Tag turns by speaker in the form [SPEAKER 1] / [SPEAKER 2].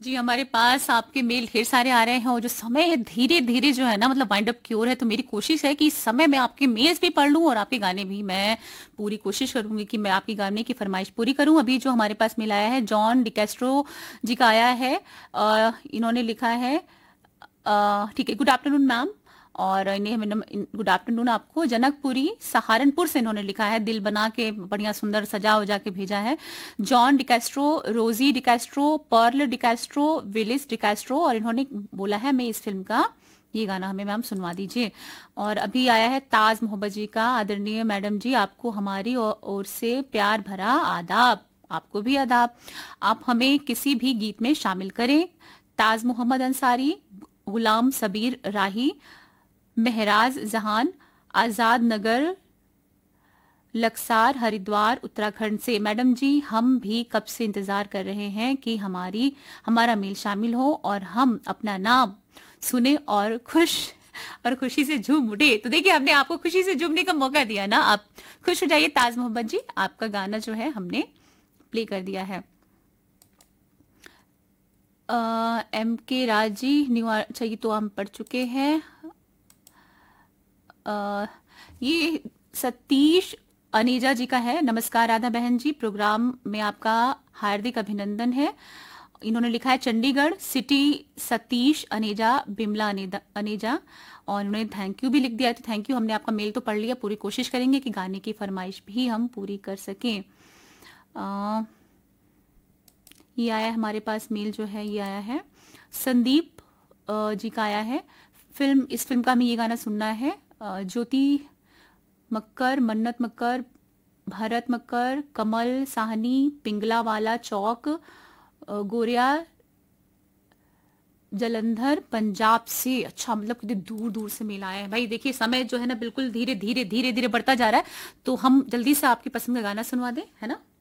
[SPEAKER 1] जी, हमारे पास आपके मेल ढेर सारे आ रहे हैं और जो समय है धीरे-धीरे जो है ना मतलब वाइंड अप की ओर है, तो मेरी कोशिश है कि इस समय मैं आपके मेल्स भी पढ़ लूँ और आपके गाने भी। मैं पूरी कोशिश करूँगी कि मैं आपकी गाने की फरमाइश पूरी करूँ। अभी जो हमारे पास मेल आया है जॉन डिकैस्ट्रो जी का आया है। इन्होंने लिखा है ठीक है, गुड आफ्टरनून मैम। और इन्हें गुड आफ्टरनून आपको। जनकपुरी सहारनपुर से इन्होंने लिखा है, दिल बना के बढ़िया सुंदर सजा उजा के भेजा है। जॉन डिकैस्ट्रो, रोजी डिकैस्ट्रो, पर्ल डिकैस्ट्रो, विलिस डिकैस्ट्रो, और इन्होंने बोला है मैं इस फिल्म का ये गाना हमें मैम सुनवा दीजिए। और अभी आया है ताज मोहब्बत जी का, आदरणीय मैडम जी आपको हमारी ओर से प्यार भरा आदाब। आपको भी आदाब। आप हमें किसी भी गीत में शामिल करें। ताज मोहम्मद अंसारी, गुलाम सबीर राही, महराज जहान, आजाद नगर, लक्सार, हरिद्वार, उत्तराखंड से। मैडम जी हम भी कब से इंतजार कर रहे हैं कि हमारा मेल शामिल हो और हम अपना नाम सुने और खुशी से झूम उठे। तो देखिए हमने आपको खुशी से झूमने का मौका दिया ना, आप खुश हो जाइए। ताज मोहम्मद जी आपका गाना जो है हमने प्ले कर दिया है। एम के राजी न्यू, अच्छा ये तो हम पढ़ चुके हैं। अ, ये सतीश अनीजा जी का है। नमस्कार राधा बहन जी, प्रोग्राम में आपका हार्दिक अभिनंदन है। इन्होंने लिखा है चंडीगढ़ सिटी, सतीश अनेजा, बिमला अनेजा, और उन्होंने थैंक यू भी लिख दिया। तो थैंक यू, हमने आपका मेल तो पढ़ लिया। पूरी कोशिश करेंगे कि गाने की फरमाइश भी हम पूरी कर सकें। ये आया है हमारे पास मेल जो है, ये आया है संदीप जी का आया है। इस फिल्म का हमें ये गाना सुनना है। ज्योति मक्कर, मन्नत मक्कर, भरत मक्कर, कमल साहनी, पिंगला वाला चौक, गोरिया जलंधर पंजाब से। अच्छा, मतलब कितने दूर दूर से मेल आया है भाई। देखिए समय जो है ना बिल्कुल धीरे धीरे धीरे धीरे बढ़ता जा रहा है, तो हम जल्दी से आपकी पसंद का गाना सुनवा दें, है ना।